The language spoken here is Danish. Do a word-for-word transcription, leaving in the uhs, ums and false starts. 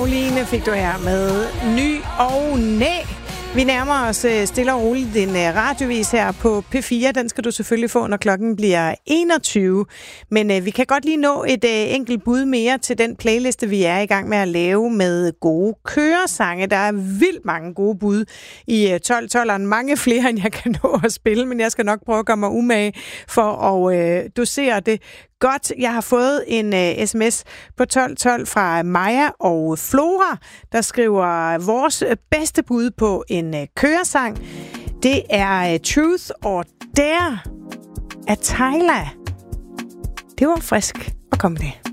Karoline fik du her med Ny og Næ. Vi nærmer os stille og roligt en radiovis her på P fire. Den skal du selvfølgelig få, når klokken bliver enogtyve. Men øh, vi kan godt lige nå et øh, enkelt bud mere til den playliste, vi er i gang med at lave med gode køresange. Der er vildt mange gode bud i øh, tolv tolv'eren. Mange flere, end jeg kan nå at spille, men jeg skal nok prøve at gøre mig umage for at øh, dosere det godt. Jeg har fået en uh, sms på tolv tolv fra Maja og Flora, der skriver, vores bedste bud på en uh, køresang, det er uh, Truth or Dare af Tyla. Det var frisk at komme det.